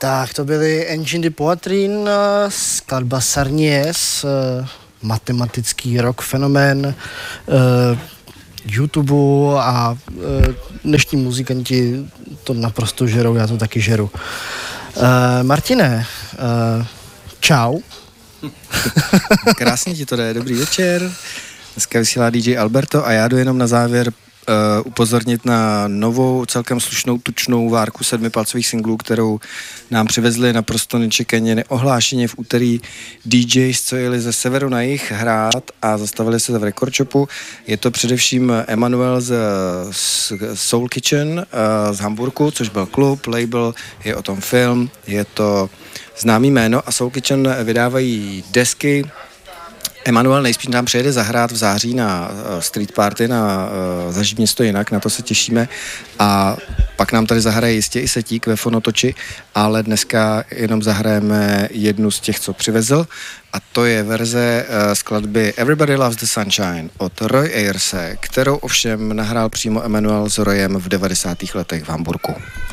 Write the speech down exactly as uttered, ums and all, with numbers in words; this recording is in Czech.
Tak to byly Engine de Poitrine, skladba Sarnies, matematický rock fenomén uh, YouTube a uh, dnešní muzikanti to naprosto žerou, já to taky žeru. Uh, Martine, uh, čau. Krásně ti to jde, dobrý večer. Dneska vysílá D J Alberto a já jdu jenom na závěr Uh, upozornit na novou, celkem slušnou, tučnou várku sedmipalcových singlů, kterou nám přivezli naprosto nečekaně, neohlášeně v úterý D Js, co jeli ze severu na jih hrát a zastavili se v Record Shopu. Je to především Emanuel z, z Soul Kitchen uh, z Hamburku, což byl klub, label, je o tom film, je to známý jméno a Soul Kitchen vydávají desky. Emanuel nejspíš nám přijede zahrát v září na uh, street party na uh, Zažij město jinak, na to se těšíme a pak nám tady zahraje jistě i setík ve Fonotoči, ale dneska jenom zahrajeme jednu z těch, co přivezl a to je verze uh, skladby Everybody Loves the Sunshine od Roy Ayerse, kterou ovšem nahrál přímo Emanuel s Royem v devadesátých letech v Hamburku.